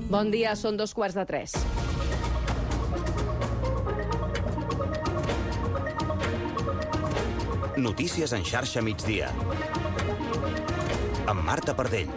Bon dia, són 2:15. Notícies en xarxa migdia. Amb Marta Pardell.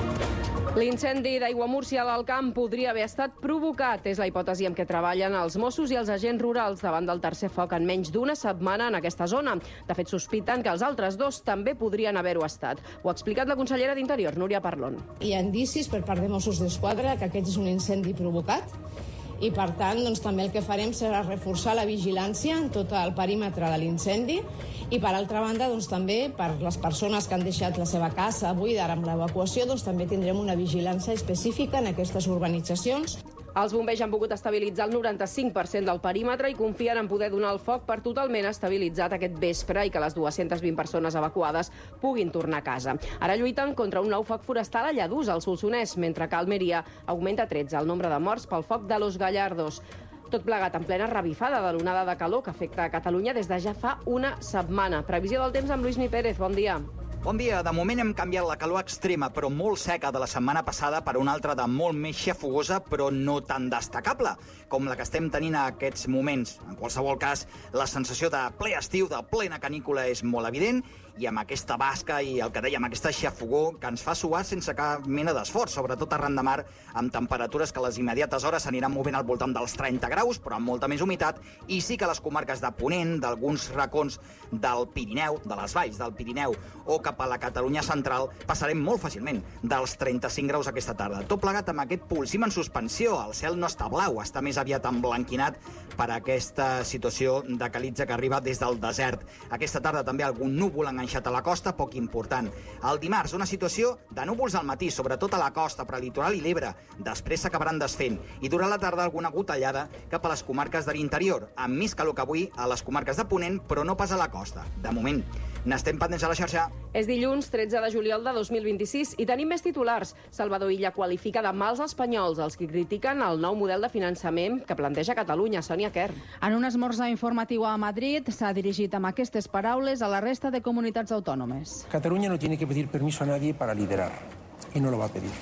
L'incendi d'Aiguamúrcia a l'Alt Camp podria haver estat provocat. És la hipòtesi amb què treballen els Mossos i els agents rurals davant del tercer foc en menys d'una setmana en aquesta zona. De fet, sospiten que els altres dos també podrien haver-ho estat. Ho ha explicat la consellera d'Interior, Núria Parlon. Hi ha indicis per part de Mossos d'Esquadra que aquest és un incendi provocat i, per tant, també el que farem serà reforçar la vigilància en tot el perímetre de l'incendi i, per altra banda, també per les persones que han deixat la seva casa buida ara amb l'evacuació, també tindrem una vigilància específica en aquestes urbanitzacions. Els bombers han pogut estabilitzar el 95% del perímetre i confien en poder donar el foc per totalment estabilitzat aquest vespre i que les 220 persones evacuades puguin tornar a casa. Ara lluiten contra un nou foc forestal a Lladús, al Solsonès, mentre que a Almeria augmenta 13 el nombre de morts pel foc de Los Gallardos. Tot plegat en plena revifada de l'onada de calor que afecta a Catalunya des de ja fa una setmana. Previsió del temps amb Lluís Mi Pérez. Bon dia. Bon dia. De moment hem canviat la calor extrema, però molt seca de la setmana passada per una altra de molt més xafogosa, però no tan destacable, com la que estem tenint a aquests moments. En qualsevol cas, la sensació de ple estiu, de plena canícula, és molt evident, i amb aquesta basca i el que dèiem, aquesta xafogó que ens fa suar sense cap mena d'esforç, sobretot arran de mar, amb temperatures que a les immediates hores s'aniran movent al voltant dels 30 graus, però amb molta més humitat, i sí que les comarques de Ponent, d'alguns racons del Pirineu, de les valls del Pirineu, o cap a la Catalunya central, passarem molt fàcilment dels 35 graus aquesta tarda. Tot plegat amb aquest pulsim en suspensió. El cel no està blau, està més aviat emblanquinat per aquesta situació de calitza que arriba des del desert. Aquesta tarda també algun núvol enganxat a la costa, poc important. El dimarts, una situació de núvols al matí, sobretot a la costa, prelitoral i l'Ebre. Després s'acabaran desfent. I durant la tarda alguna gotellada cap a les comarques de l'interior, amb més calor que avui a les comarques de Ponent, però no pas a la costa. De moment, n'estem pendents a la xarxa. És dilluns 13 de juliol de 2026 i tenim més titulars. Salvador Illa qualifica de mals espanyols els que critiquen el nou model de finançament que planteja Catalunya. Sònia Quer. En un esmorzar informatiu a Madrid s'ha dirigit amb aquestes paraules a la resta de comunitats autònomes. Cataluña no tiene que pedir permiso a nadie para liderar y no lo va a pedir.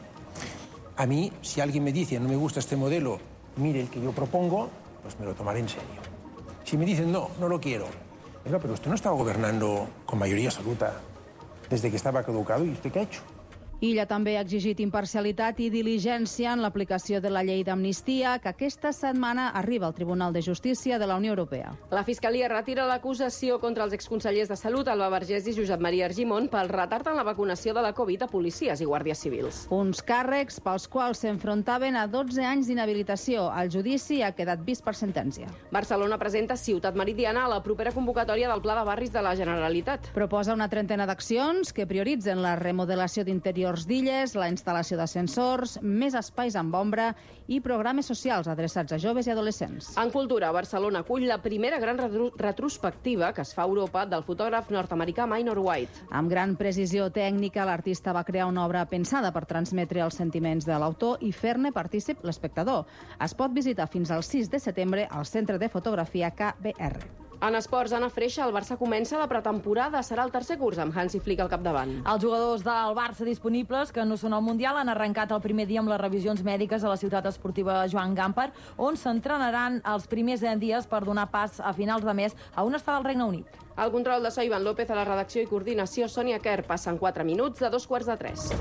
A mí, si alguien me dice no me gusta este modelo, mire el que yo propongo, pues me lo tomaré en serio. Si me dicen no, no lo quiero. Oiga, pero usted no estaba gobernando con mayoría absoluta desde que estaba caducado, ¿y usted qué ha hecho? Illa també ha exigit imparcialitat i diligència en l'aplicació de la llei d'amnistia, que aquesta setmana arriba al Tribunal de Justícia de la Unió Europea. La Fiscalia retira l'acusació contra els exconsellers de Salut, Alba Vergés i Josep Maria Argimon, pel retard en la vacunació de la Covid a policies i guàrdies civils. Uns càrrecs pels quals s'enfrontaven a 12 anys d'inhabilitació. El judici ha quedat vist per sentència. Barcelona presenta Ciutat Meridiana a la propera convocatòria del Pla de Barris de la Generalitat. Proposa una trentena d'accions que prioritzen la remodelació d'interiors d'illes, la instal·lació d'ascensors, més espais amb ombra i programes socials adreçats a joves i adolescents. En cultura, Barcelona acull la primera gran retrospectiva que es fa a Europa del fotògraf nord-americà Minor White. Amb gran precisió tècnica, l'artista va crear una obra pensada per transmetre els sentiments de l'autor i fer-ne partícip l'espectador. Es pot visitar fins al 6 de setembre al Centre de Fotografia KBR. En esports, Anna Freixa, el Barça comença la pretemporada. Serà el tercer curs amb Hansi Flick al capdavant. Els jugadors del Barça disponibles, que no són al Mundial, han arrencat el primer dia amb les revisions mèdiques a la ciutat esportiva Joan Gamper, on s'entrenaran els primers dies per donar pas a finals de mes a una estada al Regne Unit. El control de so, Ivan López, a la redacció i coordinació, Sònia Quer. Passen 4 minuts de 2:15.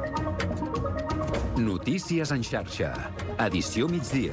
Notícies en xarxa. Edició migdia.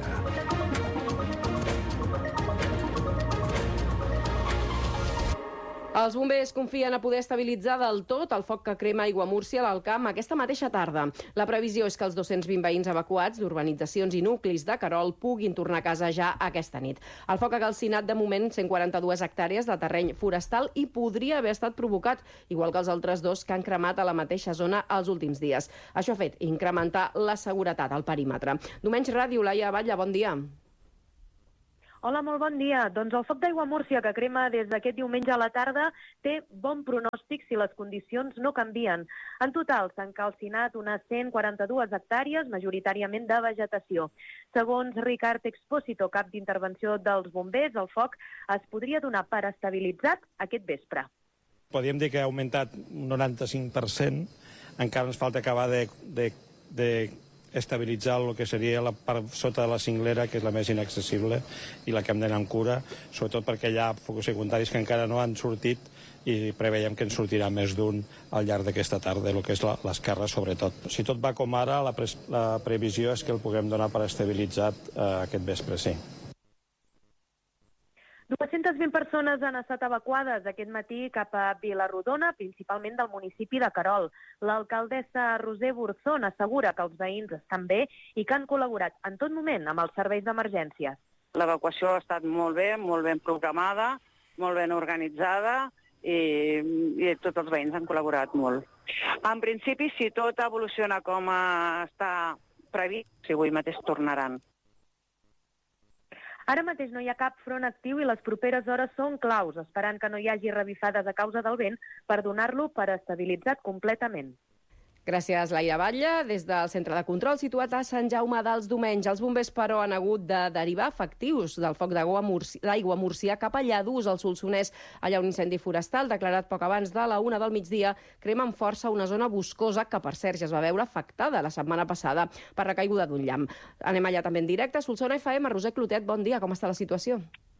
Els bombers confien a poder estabilitzar del tot el foc que crema Aiguamúrcia a l'Alt Camp aquesta mateixa tarda. La previsió és que els 220 veïns evacuats d'urbanitzacions i nuclis de Querol puguin tornar a casa ja aquesta nit. El foc ha calcinat de moment 142 hectàrees de terreny forestal i podria haver estat provocat, igual que els altres dos que han cremat a la mateixa zona els últims dies. Això ha fet incrementar la seguretat al perímetre. Domenys Ràdio, Laia Batlle, bon dia. Hola, molt bon dia. Doncs el foc d'Aiguamúrcia que crema des d'aquest diumenge a la tarda té bon pronòstic si les condicions no canvien. En total s'han calcinat unes 142 hectàrees, majoritàriament de vegetació. Segons Ricard Expósito, cap d'intervenció dels bombers, el foc es podria donar per estabilitzat aquest vespre. Podríem dir que ha augmentat un 95%, encara ens falta acabar de estabilitzar el que seria la part sota de la cinglera, que és la més inaccessible i la que hem d'anar amb cura, sobretot perquè hi ha focus secundaris que encara no han sortit i preveiem que en sortirà més d'un al llarg d'aquesta tarda, el que és l'esquerra sobretot. Si tot va com ara, la previsió és que el puguem donar per estabilitzat aquest vespre, sí. 220 persones han estat evacuades aquest matí cap a Vilarrodona, principalment del municipi de Querol. L'alcaldessa Roser Burzón assegura que els veïns estan bé i que han col·laborat en tot moment amb els serveis d'emergències. L'evacuació ha estat molt ben programada, molt ben organitzada i tots els veïns han col·laborat molt. En principi, si tot evoluciona com està previst, si avui mateix tornaran. Ara mateix no hi ha cap front actiu i les properes hores són claus, esperant que no hi hagi revifades a causa del vent per donar-lo per estabilitzat completament. Gràcies, Laia Batlle. Des del centre de control situat a Sant Jaume dels Domenys, els bombers, però, han hagut de derivar efectius del foc d'Aigua Múrcia cap a Lladurs, al Solsonès. Allà un incendi forestal declarat poc abans de la 1 del migdia crema amb força una zona boscosa que, per cert, ja es va veure afectada la setmana passada per la caiguda d'un llamp. Anem allà també en directe. Solsona FM, Roser Clotet, bon dia. Com està la situació?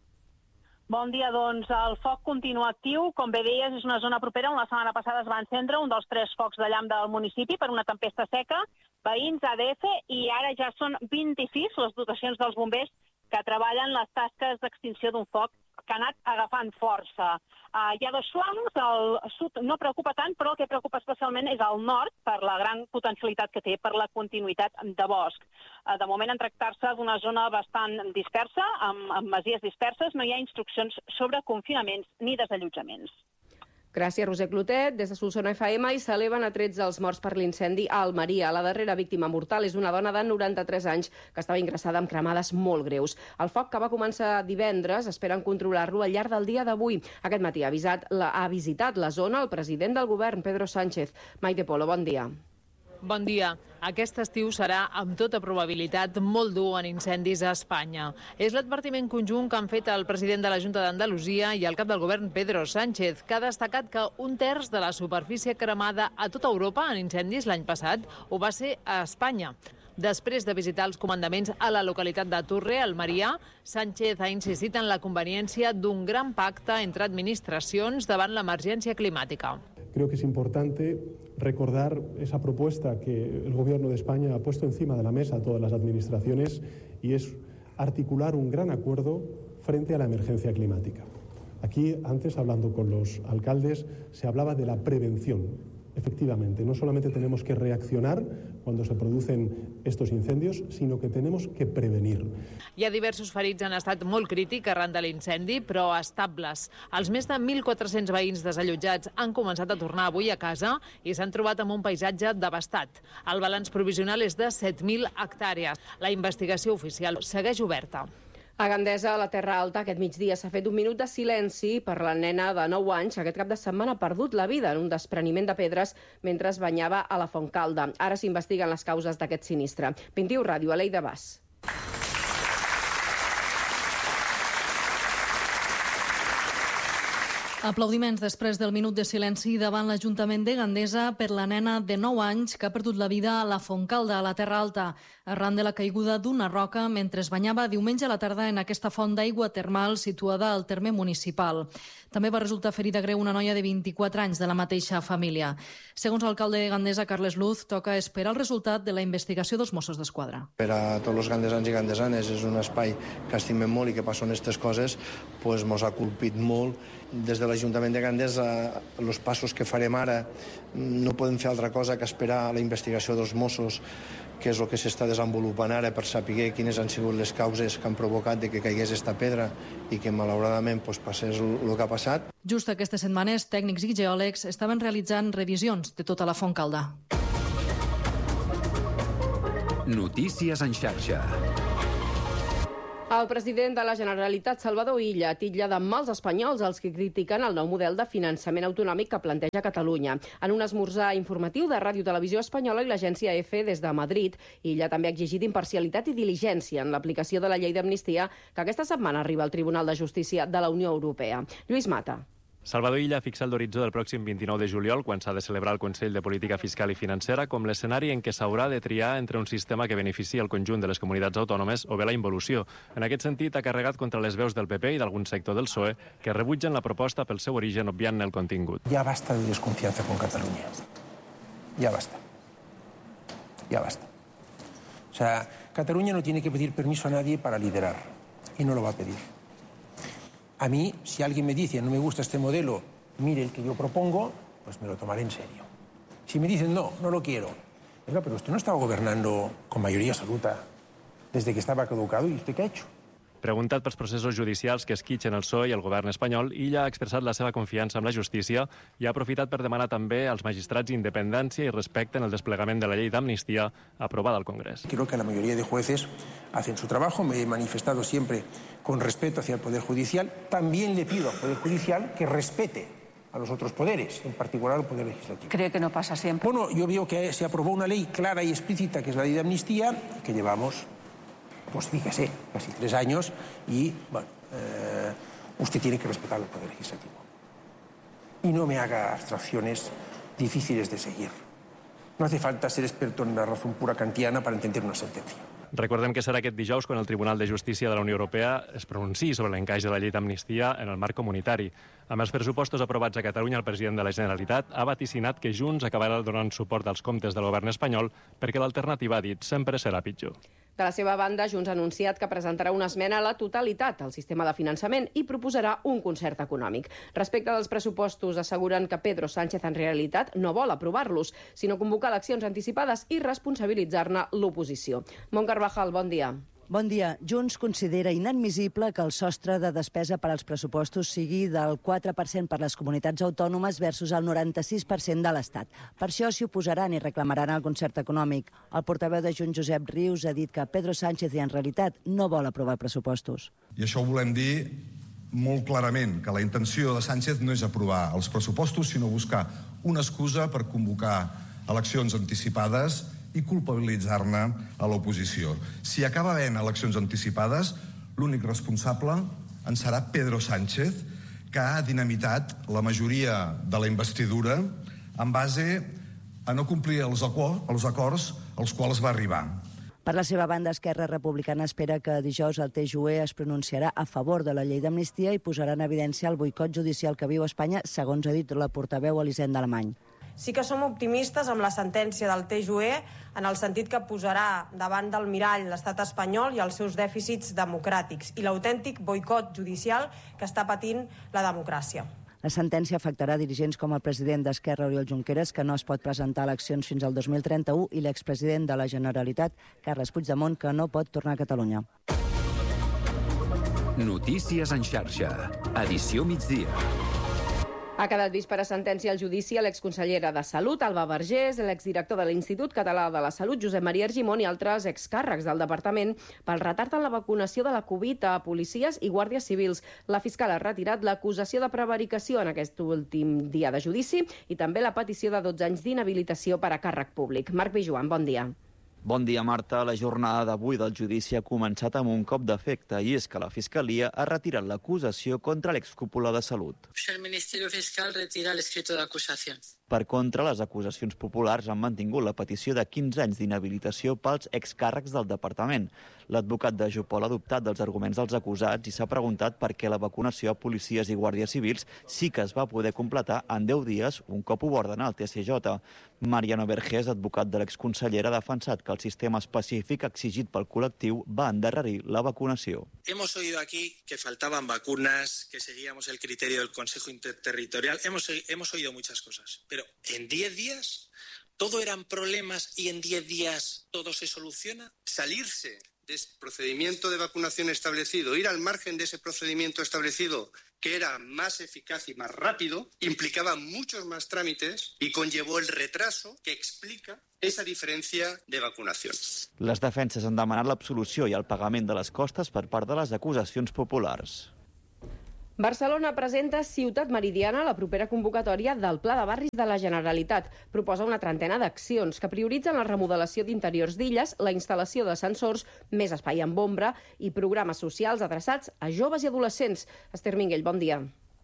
Bon dia, doncs el foc continua actiu. Com bé deies, és una zona propera on la setmana passada es va encendre un dels 3 focs de llamp del municipi per una tempesta seca, veïns, ADF, i ara ja són 26 les dotacions dels bombers que treballen les tasques d'extinció d'un foc que ha anat agafant força. Hi ha 2 flancs, el sud no preocupa tant, però el que preocupa especialment és el nord, per la gran potencialitat que té per la continuïtat de bosc. De moment, en tractar-se d'una zona bastant dispersa, amb masies disperses, no hi ha instruccions sobre confinaments ni desallotjaments. Gràcies, Roser Clotet. Des de Solsona FM i s'eleven a 13 els morts per l'incendi a Almeria. La darrera víctima mortal és una dona de 93 anys que estava ingressada amb cremades molt greus. El foc, que va començar divendres, esperen controlar-lo al llarg del dia d'avui. Aquest matí ha visitat la zona el president del govern, Pedro Sánchez. Maite Polo, bon dia. Bon dia. Aquest estiu serà, amb tota probabilitat, molt dur en incendis a Espanya. És l'advertiment conjunt que han fet el president de la Junta d'Andalusia i el cap del govern, Pedro Sánchez, que ha destacat que 1/3 de la superfície cremada a tota Europa en incendis l'any passat ho va ser a Espanya. Després de visitar els comandaments a la localitat de Turre, Almeria, Sánchez ha insistit en la conveniència d'un gran pacte entre administracions davant l'emergència climàtica. Creo que es importante recordar esa propuesta que el Gobierno de España ha puesto encima de la mesa a todas las administraciones y es articular un gran acuerdo frente a la emergencia climática. Aquí, antes, hablando con los alcaldes, se hablaba de la prevención. Efectivamente, no solamente tenemos que reaccionar cuando se producen estos incendios, sino que tenemos que prevenir. Hi ha diversos ferits en estat molt crític arran de l'incendi, però estables. Els més de 1.400 veïns desallotjats han començat a tornar avui a casa i s'han trobat amb un paisatge devastat. El balanç provisional és de 7.000 hectàrees. La investigació oficial segueix oberta. A Gandesa, a la Terra Alta, aquest migdia s'ha fet un minut de silenci per la nena de 9 anys que aquest cap de setmana ha perdut la vida en un despreniment de pedres mentre es banyava a la Fontcalda. Ara s'investiguen les causes d'aquest sinistre. 21 Ràdio, Aleida Bas. Aplaudiments després del minut de silenci davant l'Ajuntament de Gandesa per la nena de 9 anys que ha perdut la vida a la Fontcalda, a la Terra Alta, arran de la caiguda d'una roca mentre es banyava diumenge a la tarda en aquesta font d'aigua termal situada al terme municipal. També va resultar ferida greu una noia de 24 anys de la mateixa família. Segons l'alcalde de Gandesa, Carles Luz, toca esperar el resultat de la investigació dels Mossos d'Esquadra. Per a tots els gandesans i gandesanes és un espai que estimem molt i que passen aquestes coses, doncs mos ha colpit molt. Des de l'Ajuntament de Gandesa, els passos que farem ara no podem fer altra cosa que esperar la investigació dels Mossos, que és el que s'està desenvolupant ara per saber quines han sigut les causes que han provocat de que caigués esta pedra i que malauradament passés el que ha passat. Just aquestes setmanes, tècnics i geòlegs estaven realitzant revisions de tota la Fontcalda. Notícies en xarxa. El president de la Generalitat, Salvador Illa, titlla de mals espanyols els que critiquen el nou model de finançament autonòmic que planteja Catalunya. En un esmorzar informatiu de Ràdio Televisió Espanyola i l'agència EFE des de Madrid, Illa també ha exigit imparcialitat i diligència en l'aplicació de la llei d'amnistia que aquesta setmana arriba al Tribunal de Justícia de la Unió Europea. Lluís Mata. Salvador Illa fixa el d'horitzó del pròxim 29 de juliol, quan s'ha de celebrar el Consell de Política Fiscal i Financera, com l'escenari en què s'haurà de triar entre un sistema que beneficia el conjunt de les comunitats autònomes o bé la involució. En aquest sentit, ha carregat contra les veus del PP i d'algun sector del PSOE que rebutgen la proposta pel seu origen, obviant el contingut. Ya basta de desconfianza con Cataluña. Ya basta. Ya basta. O sea, Cataluña no tiene que pedir permiso a nadie para liderar. Y no lo va a pedir. A mí, si alguien me dice no me gusta este modelo, mire el que yo propongo, pues me lo tomaré en serio. Si me dicen no, no lo quiero. Oiga, pero usted no estaba gobernando con mayoría absoluta desde que estaba caducado, ¿y usted qué ha hecho? Preguntat pels processos judicials que esquitxen el PSOE i el govern espanyol, Illa ha expressat la seva confiança en la justícia i ha aprofitat per demanar també als magistrats independència i respecte en el desplegament de la llei d'amnistia aprovada al Congrés. Creo que la mayoría de jueces hacen su trabajo. Me he manifestado siempre con respeto hacia el Poder Judicial. También le pido al Poder Judicial que respete a los otros poderes, en particular al Poder Legislativo. ¿Cree que no pasa siempre? Bueno, yo veo que se aprobó una ley clara y explícita, que es la ley de amnistía, que llevamos, pues fíjese, casi 3 años, y bueno, usted tiene que respetar al Poder Legislativo. Y no me haga abstracciones difíciles de seguir. No hace falta ser experto en la razón pura kantiana para entender una sentencia. Recordem que serà aquest dijous quan el Tribunal de Justícia de la Unió Europea es pronunciï sobre l'encaix de la llei d'amnistia en el marc comunitari. Amb els pressupostos aprovats a Catalunya, el president de la Generalitat ha vaticinat que Junts acabarà donant suport als comptes del govern espanyol perquè l'alternativa, ha dit, sempre serà pitjor. De la seva banda, Junts ha anunciat que presentarà una esmena a la totalitat al sistema de finançament i proposarà un concert econòmic. Respecte dels pressupostos, asseguren que Pedro Sánchez en realitat no vol aprovar-los, sinó convocar eleccions anticipades i responsabilitzar-ne l'oposició. Mont Carvajal, bon dia. Bon dia. Junts considera inadmissible que el sostre de despesa per als pressupostos sigui del 4% per les comunitats autònomes versus el 96% de l'Estat. Per això s'hi oposaran i reclamaran el concert econòmic. El portaveu de Junts, Josep Rius, ha dit que Pedro Sánchez en realitat no vol aprovar pressupostos. I això ho volem dir molt clarament, que la intenció de Sánchez no és aprovar els pressupostos, sinó buscar una excusa per convocar eleccions anticipades i culpabilitzar-ne a l'oposició. Si acaba havent eleccions anticipades, l'únic responsable en serà Pedro Sánchez, que ha dinamitat la majoria de la investidura en base a no complir els acords als quals va arribar. Per la seva banda, Esquerra Republicana espera que dijous el TJUE es pronunciarà a favor de la llei d'amnistia i posarà en evidència el boicot judicial que viu Espanya, segons ha dit la portaveu Elisenda Alemany. Sí que som optimistes amb la sentència del TJUE en el sentit que posarà davant del mirall l'estat espanyol i els seus dèficits democràtics i l'autèntic boicot judicial que està patint la democràcia. La sentència afectarà dirigents com el president d'Esquerra, Oriol Junqueras, que no es pot presentar a eleccions fins al 2031, i l'expresident de la Generalitat, Carles Puigdemont, que no pot tornar a Catalunya. Notícies en xarxa. Edició migdia. Ha quedat vist per a sentència al judici a l'exconsellera de Salut, Alba Vergés, l'exdirector de l'Institut Català de la Salut, Josep Maria Argimon, i altres excàrrecs del departament pel retard en la vacunació de la Covid a policies i guàrdies civils. La fiscal ha retirat l'acusació de prevaricació en aquest últim dia de judici i també la petició de 12 anys d'inhabilitació per a càrrec públic. Marc Pijuan, bon dia. Bon dia, Marta. La jornada d'avui del judici ha començat amb un cop d'efecte i és que la Fiscalia ha retirat l'acusació contra l'excúpula de Salut. El Ministerio Fiscal retira el escrito de acusación. Per contra, les acusacions populars han mantingut la petició de 15 anys d'inhabilitació pels excàrrecs del departament. L'advocat de Jopol ha adoptat dels arguments dels acusats i s'ha preguntat per què la vacunació a policies i guàrdies civils sí que es va poder completar en 10 dies un cop ho va ordenar el TSJ. Mariano Vergés, advocat de l'exconsellera, ha defensat que el sistema específic exigit pel col·lectiu va endarrerir la vacunació. Hemos oído aquí que faltaban vacunas, que seguíamos el criterio del Consejo Interterritorial. Hemos oído muchas cosas. Pero en 10 días todo eran problemas y en 10 días todo se soluciona. Salirse de ese procedimiento de vacunación establecido, ir al margen de ese procedimiento establecido, que era más eficaz y más rápido, implicaba muchos más trámites y conllevó el retraso que explica esa diferència de vacunació. Les defenses han demanat l'absolució i el pagament de les costes per part de les acusacions populars. Barcelona presenta Ciutat Meridiana, la propera convocatòria del Pla de Barris de la Generalitat. Proposa una trentena d'accions que prioritzen la remodelació d'interiors d'illes, la instal·lació d'ascensors, més espai amb ombra i programes socials adreçats a joves i adolescents. Esther Minguell, bon dia.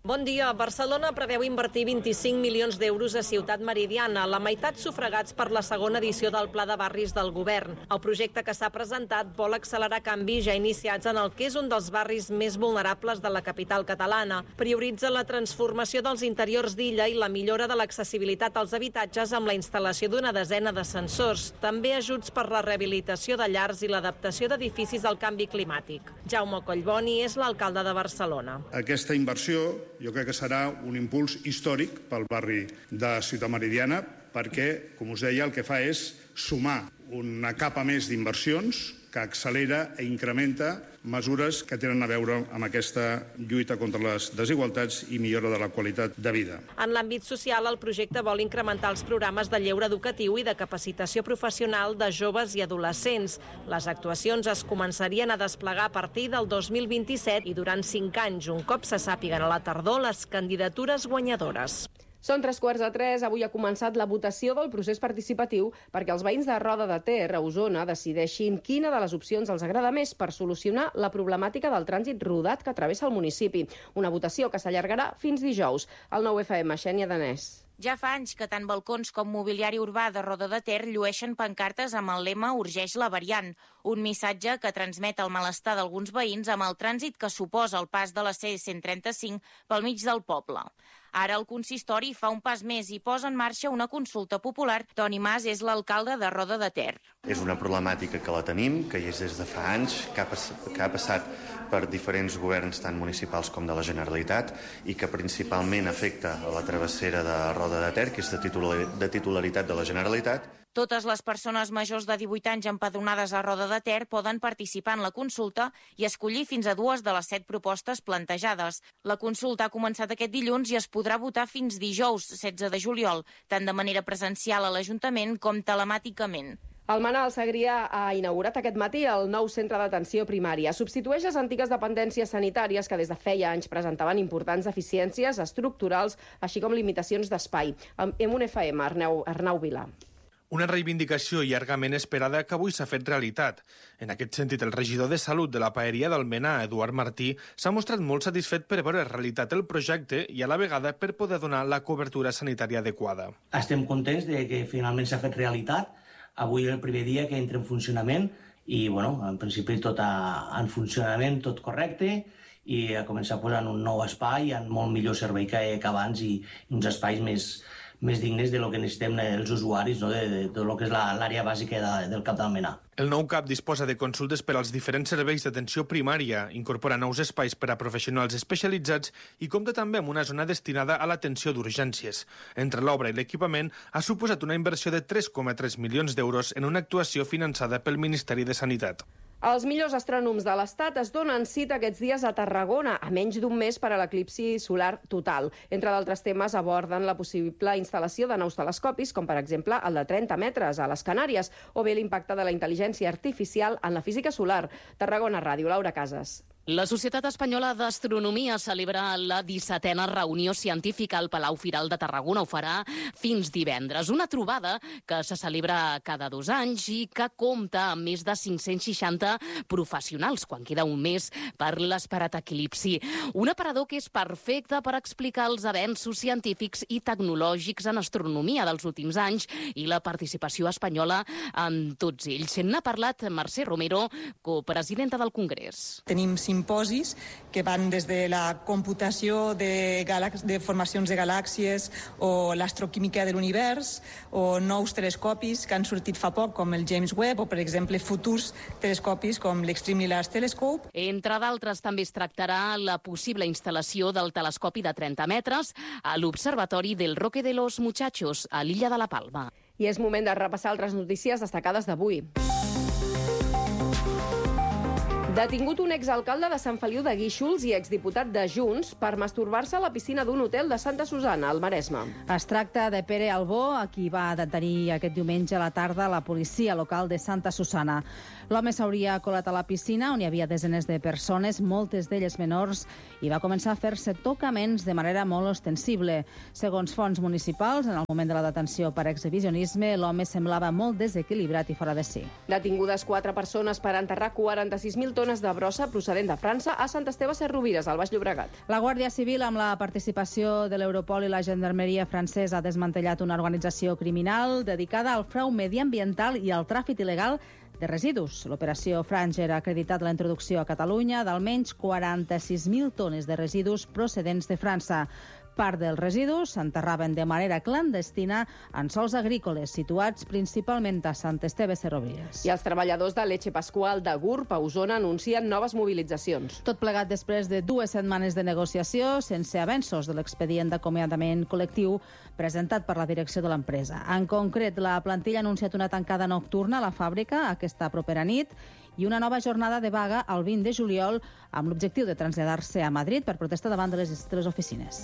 Bon dia. Barcelona preveu invertir 25 milions d'euros a Ciutat Meridiana, la meitat sufragats per la segona edició del Pla de Barris del Govern. El projecte que s'ha presentat vol accelerar canvis ja iniciats en el que és un dels barris més vulnerables de la capital catalana. Prioritza la transformació dels interiors d'illa i la millora de l'accessibilitat als habitatges amb la instal·lació d'una desena d'ascensors. També ajuts per la rehabilitació de llars i l'adaptació d'edificis al canvi climàtic. Jaume Collboni és l'alcalde de Barcelona. Aquesta inversió jo crec que serà un impuls històric pel barri de Ciutat Meridiana perquè, com us deia, el que fa és sumar una capa més d'inversions que accelera i incrementa mesures que tenen a veure amb aquesta lluita contra les desigualtats i millora de la qualitat de vida. En l'àmbit social, el projecte vol incrementar els programes de lleure educatiu i de capacitació professional de joves i adolescents. Les actuacions es començarien a desplegar a partir del 2027 i durant 5 anys, un cop se sàpiguen a la tardor les candidatures guanyadores. Són 3:15. Avui ha començat la votació del procés participatiu perquè els veïns de Roda de Ter, a Osona, decideixin quina de les opcions els agrada més per solucionar la problemàtica del trànsit rodat que travessa el municipi. Una votació que s'allargarà fins dijous. El 9FM, Xènia Danès. Ja fa anys que tant balcons com mobiliari urbà de Roda de Ter llueixen pancartes amb el lema «Urgeix la variant», un missatge que transmet el malestar d'alguns veïns amb el trànsit que suposa el pas de la C-135 pel mig del poble. Ara el consistori fa un pas més i posa en marxa una consulta popular. Toni Mas és l'alcalde de Roda de Ter. És una problemàtica que la tenim, que hi és des de fa anys, que ha passat per diferents governs tant municipals com de la Generalitat i que principalment afecta a la travessera de Roda de Ter, que és de titularitat de la Generalitat. Totes les persones majors de 18 anys empadronades a Roda de Ter poden participar en la consulta i escollir fins a 2 de les 7 propostes plantejades. La consulta ha començat aquest dilluns i es podrà votar fins dijous, 16 de juliol, tant de manera presencial a l'Ajuntament com telemàticament. El Manal Segrià ha inaugurat aquest matí el nou centre d'atenció primària. Substitueix les antigues dependències sanitàries que des de feia anys presentaven importants deficiències estructurals, així com limitacions d'espai. Amb un FM, Arnau Vila. Una reivindicació llargament esperada que avui s'ha fet realitat. En aquest sentit, el regidor de Salut de la Paeria d'Almenar, Eduard Martí, s'ha mostrat molt satisfet per veure realitat el projecte i a la vegada per poder donar la cobertura sanitària adequada. Estem contents de que finalment s'ha fet realitat. Avui és el primer dia que entra en funcionament i, en principi, tot en funcionament, tot correcte, i a començar a posar un nou espai amb molt millor servei que abans i uns espais més dignes de lo que necessitem els usuaris, de tot el que és l'àrea bàsica del Cap d'Almenar. El nou CAP disposa de consultes per als diferents serveis d'atenció primària, incorpora nous espais per a professionals especialitzats i compta també amb una zona destinada a l'atenció d'urgències. Entre l'obra i l'equipament ha suposat una inversió de 3,3 milions d'euros en una actuació finançada pel Ministeri de Sanitat. Els millors astrònoms de l'Estat es donen cita aquests dies a Tarragona, a menys d'un mes per a l'eclipsi solar total. Entre d'altres temes aborden la possible instal·lació de nous telescopis, com per exemple el de 30 metres a les Canàries, o bé l'impacte de la intel·ligència artificial en la física solar. Tarragona Ràdio, Laura Casas. La Societat Espanyola d'Astronomia celebra la 17a reunió científica al Palau Firal de Tarragona. Ho farà fins divendres. Una trobada que se celebra cada 2 anys i que compta amb més de 560 professionals, quan queda un mes per l'esperat eclipsi. Un aparador que és perfecte per explicar els avenços científics i tecnològics en astronomia dels últims anys i la participació espanyola en tots ells. N'ha parlat Mercè Romero, copresidenta del Congrés. Tenim simposis que van des de la computació de formacions de galàxies o l'astroquímica de l'univers o nous telescopis que han sortit fa poc, com el James Webb, o, per exemple, futurs telescopis com l'Extremely Large Telescope. Entre d'altres, també es tractarà la possible instal·lació del telescopi de 30 metres a l'Observatori del Roque de los Muchachos, a l'illa de la Palma. I és moment de repassar altres notícies destacades d'avui. Detingut un exalcalde de Sant Feliu de Guíxols i exdiputat de Junts per masturbar-se a la piscina d'un hotel de Santa Susana, al Maresme. Es tracta de Pere Albó, a qui va detenir aquest diumenge a la tarda la policia local de Santa Susana. L'home s'hauria colat a la piscina, on hi havia desenes de persones, moltes d'elles menors, i va començar a fer-se tocaments de manera molt ostensible. Segons fonts municipals, en el moment de la detenció per exhibicionisme, l'home semblava molt desequilibrat i fora de si. Detingudes 4 persones per enterrar 46.000 tones tones de brossa procedent de França a Sant Esteve Sesrovires, al Baix Llobregat. La Guàrdia Civil, amb la participació de l'Europol i la Gendarmeria francesa, ha desmantellat una organització criminal dedicada al frau mediambiental i al tràfic il·legal de residus. L'operació Franger ha acreditat la introducció a Catalunya d'almenys 46.000 tones de residus procedents de França. Part dels residus s'enterraven de manera clandestina en sols agrícoles situats principalment a Sant Esteve Sesrovires. I els treballadors de Leche Pascual de Gurb, a Osona, anuncien noves mobilitzacions. Tot plegat després de 2 setmanes de negociació sense avenços de l'expedient d'acomiadament col·lectiu presentat per la direcció de l'empresa. En concret, la plantilla ha anunciat una tancada nocturna a la fàbrica aquesta propera nit i una nova jornada de vaga el 20 de juliol amb l'objectiu de traslladar-se a Madrid per protestar davant de les oficines.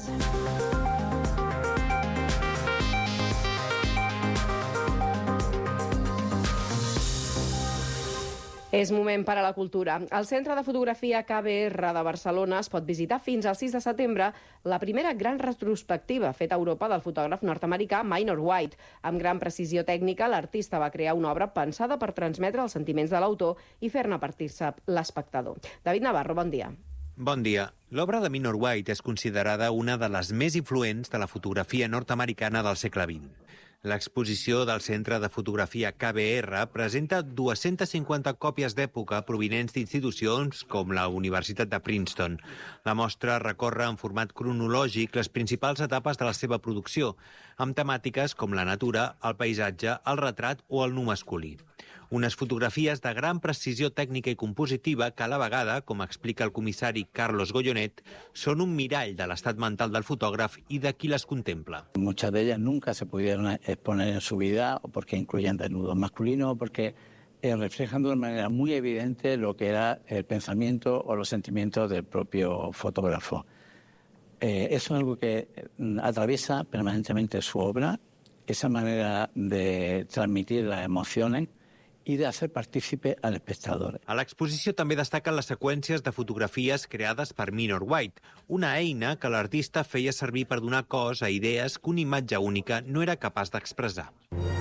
És moment per a la cultura. Al Centre de Fotografia KBR de Barcelona es pot visitar fins al 6 de setembre la primera gran retrospectiva feta a Europa del fotògraf nord-americà Minor White. Amb gran precisió tècnica, l'artista va crear una obra pensada per transmetre els sentiments de l'autor i fer-ne partir-se l'espectador. David Navarro, bon dia. Bon dia. L'obra de Minor White és considerada una de les més influents de la fotografia nord-americana del segle XX. L'exposició del Centre de Fotografia KBR presenta 250 còpies d'època provinents d'institucions com la Universitat de Princeton. La mostra recorre en format cronològic les principals etapes de la seva producció, amb temàtiques com la natura, el paisatge, el retrat o el nu masculí. Unes fotografies de gran precisió tècnica i compositiva que a la vegada, com explica el comissari Carlos Gollonet, són un mirall de l'estat mental del fotògraf i de qui les contempla. Muchas de ellas nunca se pudieron exponer en su vida, o porque incluyen desnudos masculinos, o porque reflejan de una manera muy evidente lo que era el pensamiento o los sentimientos del propio fotógrafo. Eso es algo que atraviesa permanentemente su obra, esa manera de transmitir las emociones i de fer partícipe al espectador. A l'exposició també destaquen les seqüències de fotografies creades per Minor White, una eina que l'artista feia servir per donar cos a idees que una imatge única no era capaç d'expressar.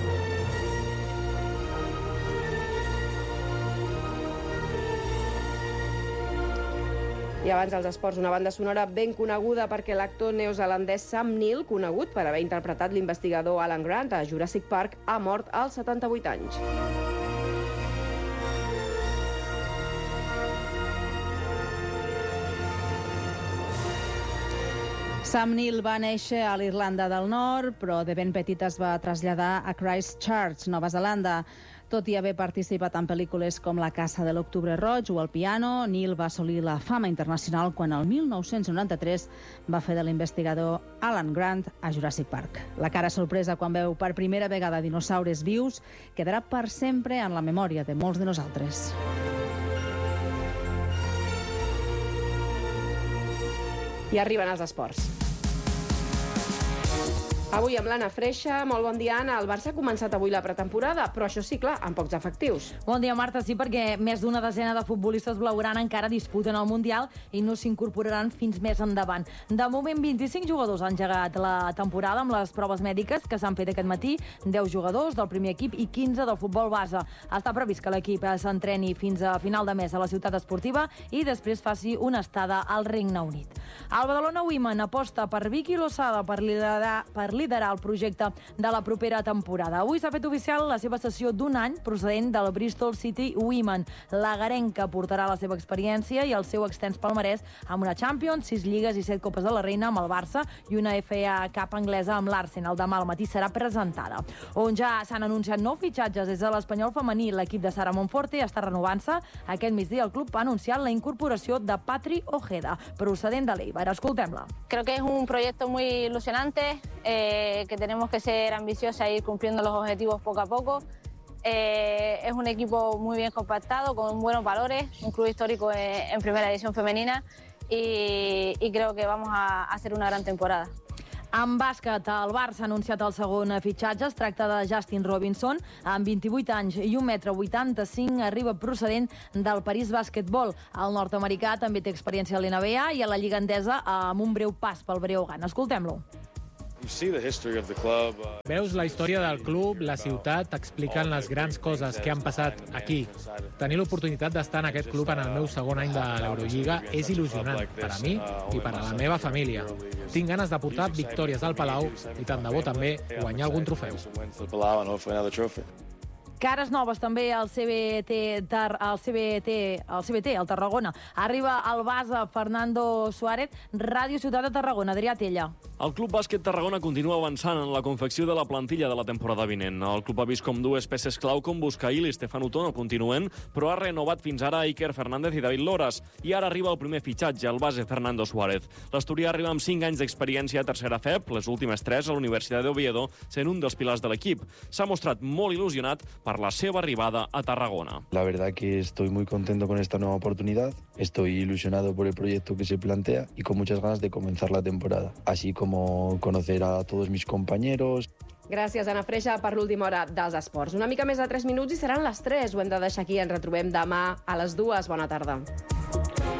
I abans dels esports, una banda sonora ben coneguda perquè l'actor neozelandès Sam Neill, conegut per haver interpretat l'investigador Alan Grant a Jurassic Park, ha mort als 78 anys. Sam Neill va néixer a l'Irlanda del Nord, però de ben petit es va traslladar a Christchurch, Nova Zelanda. Tot i haver participat en pel·lícules com La Casa de l'Octubre Roig o El piano, Neill va assolir la fama internacional quan el 1993 va fer de l'investigador Alan Grant a Jurassic Park. La cara sorpresa quan veu per primera vegada dinosaures vius quedarà per sempre en la memòria de molts de nosaltres. I arriben els esports. Avui amb l'Anna Freixa. Molt bon dia, Anna. El Barça ha començat avui la pretemporada, però això sí, clar, amb pocs efectius. Bon dia, Marta. Sí, perquè més d'una desena de futbolistes blaugrana encara disputen el Mundial i no s'incorporaran fins més endavant. De moment, 25 jugadors han engegat la temporada amb les proves mèdiques que s'han fet aquest matí, 10 jugadors del primer equip i 15 del futbol base. Està previst que l'equip s'entreni fins a final de mes a la ciutat esportiva i després faci una estada al Regne Unit. El Badalona Women aposta per Vicky Losada per liderar el projecte de la propera temporada. Avui s'ha fet oficial la seva sessió d'un any procedent del Bristol City Women. La garenca portarà la seva experiència i el seu extens palmarès amb una Champions, 6 lligues i 7 Copes de la Reina amb el Barça i una FA Cup anglesa amb l'Arsenal. Demà al matí serà presentada. On ja s'han anunciat 9 fitxatges des de l'Espanyol femení. L'equip de Sara Monforte està renovant-se. Aquest migdia el club ha anunciat la incorporació de Patri Ojeda, procedent de l'Eibar. Escoltem-la. Creo que es un proyecto muy ilusionante, que tenemos que ser ambiciosos e ir cumpliendo los objetivos poco a poco. Es un equipo muy bien compactado, con buenos valores, un club histórico en primera división femenina y creo que vamos a hacer una gran temporada. En bàsquet, el Barça ha anunciat el segon fitxatge. Es tracta de Justin Robinson, amb 28 anys i 1,85 m, arriba procedent del París Basquetbol. El nord-americà també té experiència a l'NBA i a la Lliga Endesa amb un breu pas pel Breogán. Escoltem-lo. Veus la història del club, la ciutat, t'expliquen les grans coses que han passat aquí. Tenir l'oportunitat d'estar en aquest club en el meu segon any de l'Eurolliga és il·lusionant per a mi i per a la meva família. Tinc ganes de portar victòries al Palau i tant de bo també guanyar algun trofeu. Cares noves també al CBT, al Tarragona. Arriba al base Fernando Suárez, Ràdio Ciutat de Tarragona. Adrià Tella. El Club Bàsquet Tarragona continua avançant en la confecció de la plantilla de la temporada vinent. El club ha vist com dues peces clau com Buscail i Stefan Utó no continuen, però ha renovat fins ara Iker Fernández i David Loras. I ara arriba el primer fitxatge, el base Fernando Suárez. L'asturià arriba amb 5 anys d'experiència a tercera FEP, les últimes 3 a la Universitat d'Oviedo, sent un dels pilars de l'equip. S'ha mostrat molt il·lusionat per la seva arribada a Tarragona. La verdad que estoy muy contento con esta nueva oportunidad. Estoy ilusionado por el proyecto que se plantea y con muchas ganas de comenzar la temporada, así como conocer a todos mis compañeros. Gràcies, Anna Freixa, per l'última hora dels esports. Una mica més de 3 minuts i seran les 3. Ho hem de deixar aquí. Ens retrobem demà a les 2. Bona tarda.